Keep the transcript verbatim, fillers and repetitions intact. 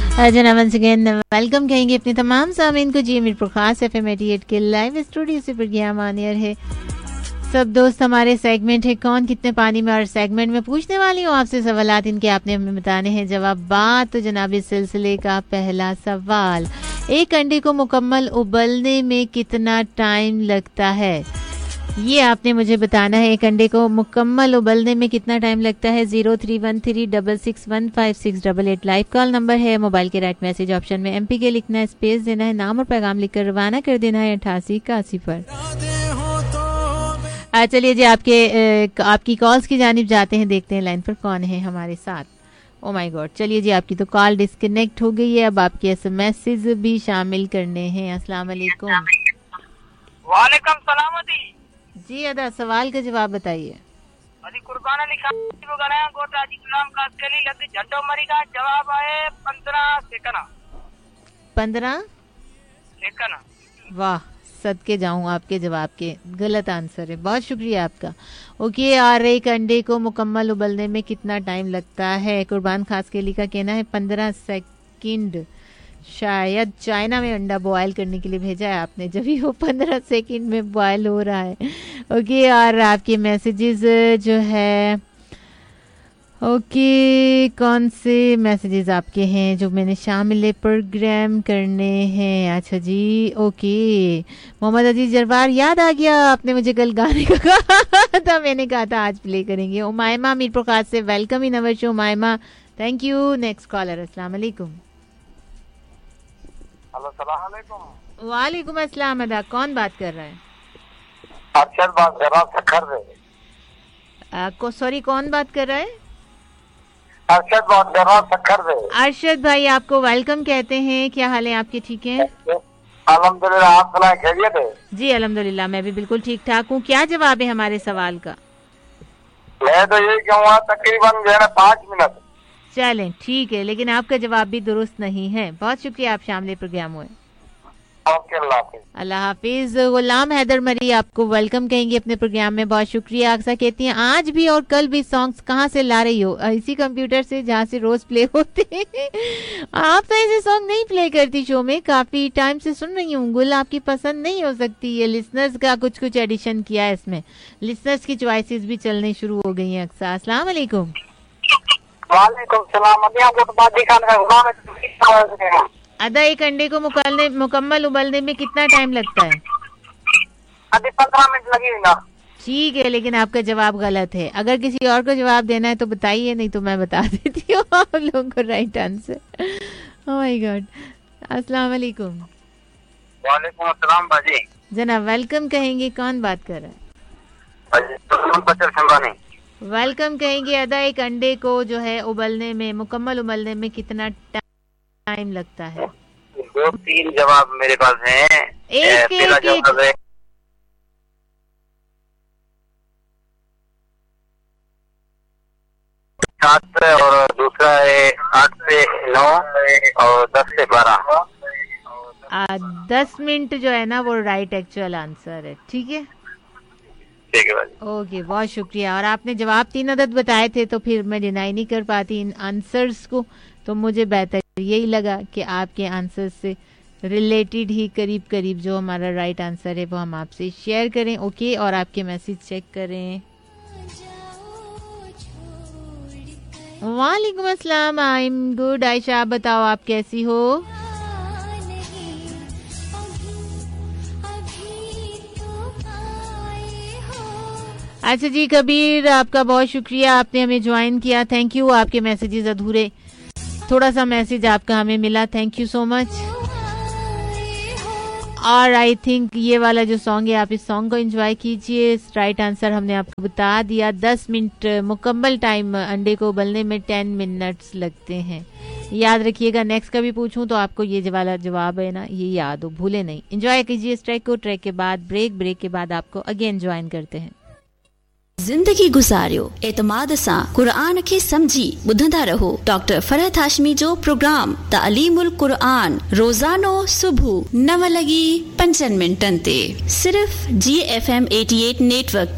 जना once again welcome कहेंगे अपने तमाम सामीन को। जी मीरपुर खास एफ एम एटी एट के लाइव स्टूडियो से प्रोग्राम ऑनियर है। सब दोस्त हमारे सेगमेंट है कौन कितने पानी में, और सेगमेंट में पूछने वाली हूँ आपसे सवालात, इनके आपने हमें बताने हैं जवाब। बात तो जनाब इस सिलसिले का पहला सवाल, एक अंडे को मुकम्मल उबलने में कितना टाइम लगता है, ये आपने मुझे बताना है। एक अंडे को मुकम्मल उबलने में कितना टाइम लगता है। Zero three one three double six one five six double at live call number है। मोबाइल के राइट मैसेज ऑप्शन में एमपी के लिखना है, स्पेस देना है, नाम और पैगाम लिखकर रवाना कर देना है अठासी इक्यासी पर। चलिए जी आपके ए, आपकी कॉल्स की जानिब जाते हैं, देखते हैं लाइन पर कौन है हमारे साथ। ओ माय गॉड, चलिए जी आपकी तो कॉल डिस्कनेक्ट हो गई है। अब आपके एसएमएस भी शामिल करने हैं। अस्सलाम वालेकुम। वालेकुम सलाम जी अदा, सवाल का जवाब बताइए। अली कुर्बान अली खान वगैरह गोटा जी नाम का केली लग झंडो मरी का जवाब है पंद्रह सेकंड। पंद्रह सेकंड। वाह, सदके जाऊं आपके जवाब के, गलत आंसर है। बहुत शुक्रिया आपका। ओके, और एक अंडे को मुकम्मल उबलने में कितना टाइम लगता है। कुर्बान खास केली का कहना है पंद्रह सेकंड। शायद चाइना में अंडा बॉयल करने के लिए भेजा है आपने, जब भी वो पंद्रह सेकंड में बॉयल हो रहा है। ओके, और आपके मैसेजेस जो है, ओके कौन से मैसेजेस आपके हैं जो मैंने शामिल प्रोग्राम करने हैं। अच्छा जी, ओके मोहम्मद अजीज जरबार, याद आ गया आपने मुझे कल गाने का कहा था, मैंने कहा था आज प्ले करेंगे। उमायमा मीरपुर खास से welcome in our show. Umaima thank you. Next collar, अस्सलाम वालेकुम। वालेकुम अस्सलाम। अदा, कौन बात कर रहा है? अरशद बात कर रहा सखर को सॉरी कौन बात कर रहा है? अरशद बात कर रहा सखर से। अरशद भाई आपको वेलकम कहते हैं। क्या हाल है आपके? ठीक है अल्हम्दुलिल्लाह, आप सुनाए खैरियत है? जी अल्हम्दुलिल्लाह, मैं भी बिल्कुल ठीक ठाक हूँ। क्या जवाब है हमारे सवाल का? मैं तो ये कहूँगा तकरीबन जो है ना पाँच मिनट। चलें ठीक है, लेकिन आपका जवाब भी दुरुस्त नहीं है। बहुत शुक्रिया, आप शामिल प्रोग्राम हुए। अल्लाह हाफिज। गुलाम हैदर मरी आपको वेलकम कहेंगे अपने प्रोग्राम में। बहुत शुक्रिया। अक्सर कहती हैं आज भी और कल भी सॉन्ग्स कहाँ से ला रही हो? इसी कंप्यूटर से जहाँ से रोज प्ले होते हैं। आप तो ऐसे सॉन्ग नहीं प्ले करती शो में, काफी टाइम से सुन रही हूँ। गुल आपकी पसंद नहीं हो सकती, ये लिसनर्स का कुछ कुछ एडिशन किया है इसमें, लिसनर्स की चॉइसेस भी चलने शुरू हो गई हैं। अक्सर अस्सलाम वालेकुम। वालेकुम सलाम। अदा, एक अंडे को मुकलने मुकम्मल उबलने में कितना टाइम लगता है? अभी पंद्रह मिनट लगेगी ना। ठीक है, लेकिन आपका जवाब गलत है। अगर किसी और को जवाब देना है तो बताइए, नहीं तो मैं बता देती हूँ आप लोगों को right answer. Oh my God. अस्सलाम वालेकुम। वालेकुम अस्सलाम बाजी। जनाब वेलकम कहेंगे, कौन बात कर रहा है? वेलकम कहेंगे। अदा, एक अंडे को जो है उबलने में, मुकम्मल उबलने में कितना टाइम लगता है? दो तीन जवाब मेरे पास हैं। एक पहला जवाब है सात और दूसरा है आठ से नौ और दस से बारह। दस मिनट जो है ना वो राइट एक्चुअल आंसर है। ठीक है ठीक है। ओके, बहुत शुक्रिया। और आपने जवाब तीन अदद बताए थे तो फिर मैं डिनाई नहीं कर पाती इन आंसर्स को, तो मुझे बेहतर यही लगा कि आपके आंसर से रिलेटेड ही करीब करीब जो हमारा राइट आंसर है वो हम आपसे शेयर करें। ओके, और आपके मैसेज चेक करें। वालेकुम अस्सलाम, आई एम गुड। आयशा, आप बताओ आप कैसी हो? अच्छा जी कबीर, आपका बहुत शुक्रिया, आपने हमें ज्वाइन किया। Thank you. आपके मैसेजेस अधूरे, थोड़ा सा मैसेज आपका हमें मिला, थैंक यू सो मच। और आई थिंक ये वाला जो सॉन्ग है आप इस सॉन्ग को एंजॉय कीजिए। राइट आंसर हमने आपको बता दिया। दस मिनट मुकम्मल टाइम अंडे को उबलने में टेन मिनट्स लगते हैं। याद रखिएगा, नेक्स्ट कभी पूछूं तो आपको ये वाला जवाब है ना ये याद हो, भूले नहीं। एंजॉय कीजिए इस ट्रैक को। ट्रैक के बाद ब्रेक, ब्रेक के बाद आपको अगेन ज्वाइन करते हैं। जिंदगी गुजारियो एतमाद सां कुरान खे समझी ॿुधंदा रहो। डॉक्टर फरहत हाशमी जो प्रोग्राम तालीमुल कुरान रोज़ानो सुबह नव लगी पंजनि मिंटनि ते सिर्फ़ जी एफ एम अठासी नेटवर्क